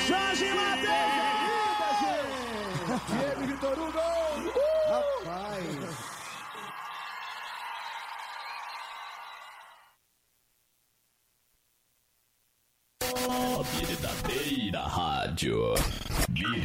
Jorge Matheus! Diego e Vitor Hugo! Rapaz! A verdadeira rádio.